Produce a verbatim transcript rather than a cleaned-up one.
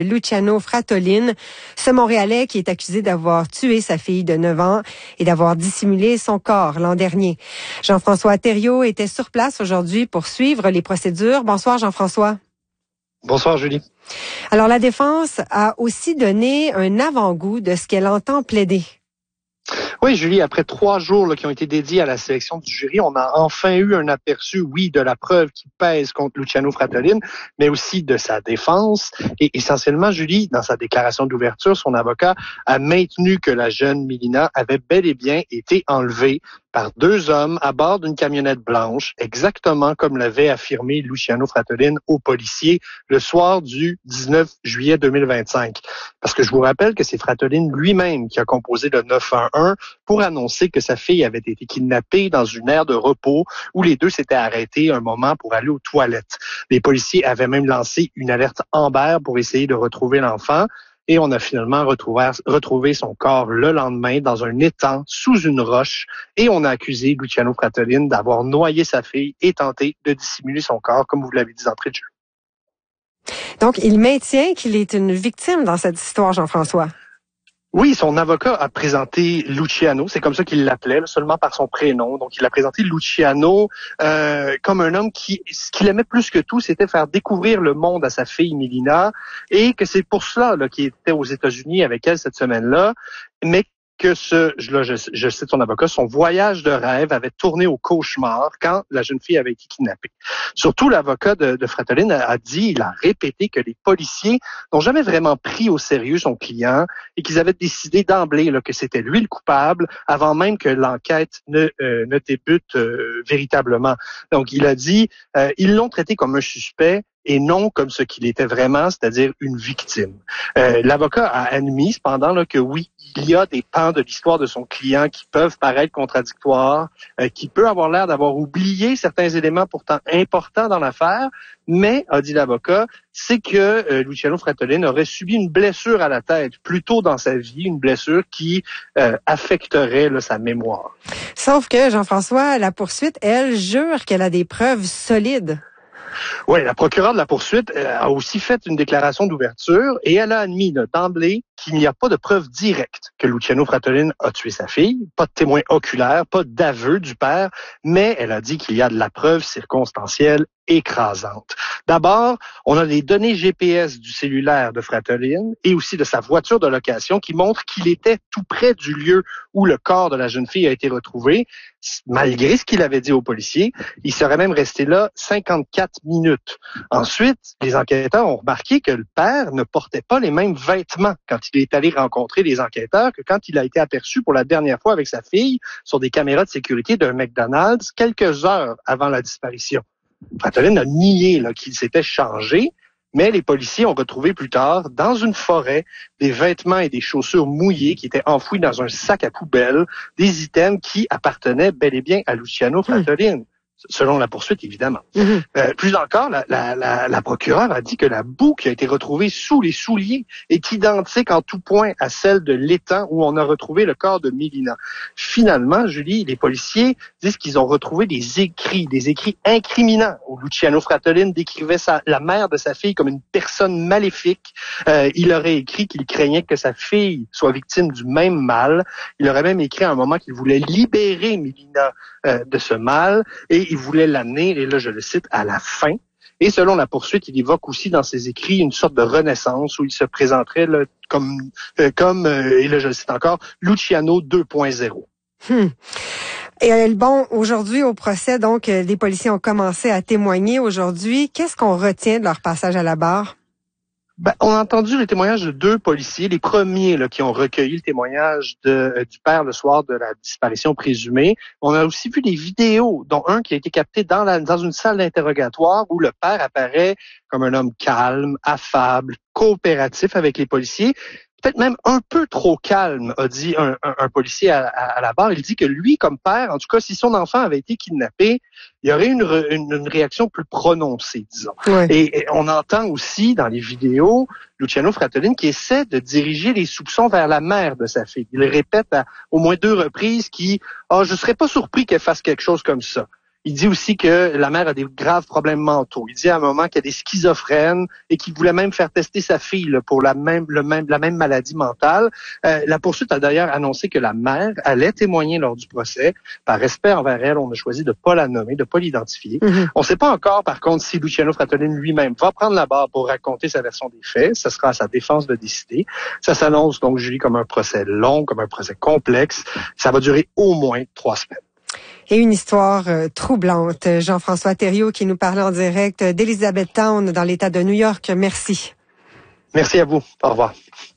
Luciano Fratolin, ce Montréalais qui est accusé d'avoir tué sa fille de neuf ans et d'avoir dissimulé son corps l'an dernier. Jean-François Thériault était sur place aujourd'hui pour suivre les procédures. Bonsoir Jean-François. Bonsoir Julie. Alors la défense a aussi donné un avant-goût de ce qu'elle entend plaider. Oui, Julie, après trois jours là, qui ont été dédiés à la sélection du jury, on a enfin eu un aperçu, oui, de la preuve qui pèse contre Luciano Fratolin, mais aussi de sa défense. Et essentiellement, Julie, dans sa déclaration d'ouverture, son avocat a maintenu que la jeune Mélina avait bel et bien été enlevée par deux hommes à bord d'une camionnette blanche, exactement comme l'avait affirmé Luciano Fratolin aux policiers le soir du dix-neuf juillet deux mille vingt-cinq. Parce que je vous rappelle que c'est Fratolin lui-même qui a composé le neuf un un pour annoncer que sa fille avait été kidnappée dans une aire de repos où les deux s'étaient arrêtés un moment pour aller aux toilettes. Les policiers avaient même lancé une alerte Amber pour essayer de retrouver l'enfant. Et on a finalement retrouvé, retrouvé son corps le lendemain dans un étang sous une roche. Et on a accusé Luciano Fratolin d'avoir noyé sa fille et tenté de dissimuler son corps, comme vous l'avez dit d'entrée de jeu. Donc, il maintient qu'il est une victime dans cette histoire, Jean-François. Oui, son avocat a présenté Luciano, c'est comme ça qu'il l'appelait, seulement par son prénom. Donc, il a présenté Luciano euh, comme un homme qui, ce qu'il aimait plus que tout, c'était faire découvrir le monde à sa fille Mélina, et que c'est pour cela là, qu'il était aux États-Unis avec elle cette semaine-là, mais que ce, là, je, je cite son avocat, son voyage de rêve avait tourné au cauchemar quand la jeune fille avait été kidnappée. Surtout, l'avocat de, de Fratolin a, a dit, il a répété que les policiers n'ont jamais vraiment pris au sérieux son client et qu'ils avaient décidé d'emblée là, que c'était lui le coupable avant même que l'enquête ne, euh, ne débute euh, véritablement. Donc, il a dit, euh, ils l'ont traité comme un suspect et non comme ce qu'il était vraiment, c'est-à-dire une victime. Euh, l'avocat a admis cependant là, que oui, il y a des pans de l'histoire de son client qui peuvent paraître contradictoires, euh, qui peut avoir l'air d'avoir oublié certains éléments pourtant importants dans l'affaire, mais, a dit l'avocat, c'est que euh, Luciano Fratolin aurait subi une blessure à la tête plus tôt dans sa vie, une blessure qui euh, affecterait là, sa mémoire. Sauf que, Jean-François, la poursuite, elle, jure qu'elle a des preuves solides. Oui, la procureure de la poursuite a aussi fait une déclaration d'ouverture et elle a admis là, d'emblée qu'il n'y a pas de preuve directe que Luciano Fratolin a tué sa fille, pas de témoin oculaire, pas d'aveu du père, mais elle a dit qu'il y a de la preuve circonstancielle écrasante. D'abord, on a les données G P S du cellulaire de Fratolin et aussi de sa voiture de location qui montrent qu'il était tout près du lieu où le corps de la jeune fille a été retrouvé. Malgré ce qu'il avait dit aux policiers, il serait même resté là cinquante-quatre minutes. Ensuite, les enquêteurs ont remarqué que le père ne portait pas les mêmes vêtements quand il est allé rencontrer les enquêteurs que quand il a été aperçu pour la dernière fois avec sa fille sur des caméras de sécurité d'un McDonald's quelques heures avant la disparition. Fratolin a nié là, qu'il s'était changé, mais les policiers ont retrouvé plus tard, dans une forêt, des vêtements et des chaussures mouillées qui étaient enfouis dans un sac à poubelle, des items qui appartenaient bel et bien à Luciano Fratolin. Mmh. Selon la poursuite, évidemment. Mmh. Euh, plus encore, la, la, la, la procureure a dit que la boue qui a été retrouvée sous les souliers est identique en tout point à celle de l'étang où on a retrouvé le corps de Mélina. Finalement, Julie, les policiers disent qu'ils ont retrouvé des écrits, des écrits incriminants où Luciano Fratolin décrivait sa, la mère de sa fille comme une personne maléfique. Euh, il aurait écrit qu'il craignait que sa fille soit victime du même mal. Il aurait même écrit à un moment qu'il voulait libérer Mélina euh, de ce mal et il voulait l'amener, et là je le cite, à la fin. Et selon la poursuite, il évoque aussi dans ses écrits une sorte de renaissance où il se présenterait là, comme, euh, comme euh, et là je le cite encore, Luciano deux point zéro. Hmm. Et bon, aujourd'hui au procès, donc, les policiers ont commencé à témoigner aujourd'hui. Qu'est-ce qu'on retient de leur passage à la barre? Ben, on a entendu les témoignages de deux policiers, les premiers là, qui ont recueilli le témoignage de, euh, du père le soir de la disparition présumée. On a aussi vu des vidéos, dont un qui a été capté dans, la, dans une salle d'interrogatoire où le père apparaît comme un homme calme, affable, coopératif avec les policiers. Peut-être même un peu trop calme, a dit un, un, un policier à, à, à la barre. Il dit que lui, comme père, en tout cas, si son enfant avait été kidnappé, il y aurait une, une, une réaction plus prononcée, disons. Ouais. Et, et on entend aussi dans les vidéos Luciano Fratolin qui essaie de diriger les soupçons vers la mère de sa fille. Il répète à au moins deux reprises qu'il « Ah, oh, je serais pas surpris qu'elle fasse quelque chose comme ça ». Il dit aussi que la mère a des graves problèmes mentaux. Il dit à un moment qu'il y a des schizophrènes et qu'il voulait même faire tester sa fille là, pour la même, le même, la même maladie mentale. Euh, la poursuite a d'ailleurs annoncé que la mère allait témoigner lors du procès. Par respect envers elle, on a choisi de ne pas la nommer, de ne pas l'identifier. Mm-hmm. On ne sait pas encore, par contre, si Luciano Fratellin lui-même va prendre la barre pour raconter sa version des faits. Ce sera à sa défense de décider. Ça s'annonce donc, Julie, comme un procès long, comme un procès complexe. Ça va durer au moins trois semaines. Et une histoire euh, troublante. Jean-François Thériault qui nous parlait en direct d'Elizabethtown dans l'État de New York. Merci. Merci à vous. Au revoir.